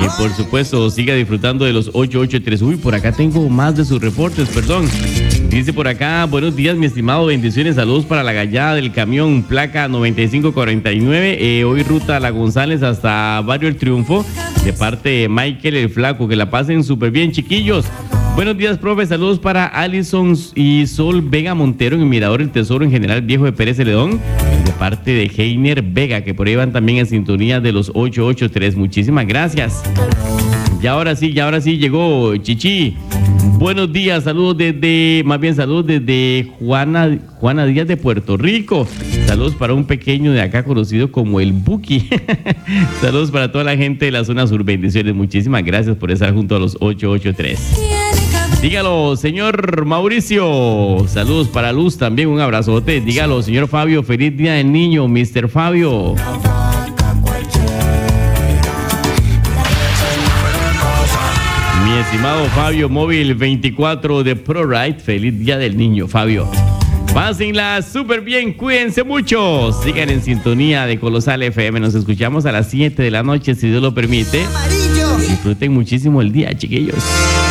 por supuesto, siga disfrutando de los 883. Uy, por acá tengo más de sus reportes, perdón. Dice por acá, buenos días, mi estimado, bendiciones, saludos para la gallada del camión, placa 9549, hoy ruta La González hasta Barrio El Triunfo, de parte de Michael el Flaco, que la pasen súper bien, chiquillos. Buenos días, profe, saludos para Alison y Sol Vega Montero en el Mirador El Tesoro, en General Viejo de Pérez Celedón, de parte de Heiner Vega, que por ahí van también en sintonía de los 883, muchísimas gracias. Y ahora sí, llegó Chichi. Buenos días, saludos desde Juana Díaz de Puerto Rico. Saludos para un pequeño de acá conocido como el Buki. Saludos para toda la gente de la zona sur, bendiciones, muchísimas gracias por estar junto a los 883. Dígalo, señor Mauricio. Saludos para Luz también, un abrazote. Dígalo, señor Fabio, feliz día del niño, Mr. Fabio. Mi estimado Fabio Móvil 24 de ProRide, feliz día del niño, Fabio. Pásenla súper bien, cuídense mucho. Sigan en sintonía de Colosal FM. Nos escuchamos a las 7 de la noche, si Dios lo permite. Disfruten muchísimo el día, chiquillos.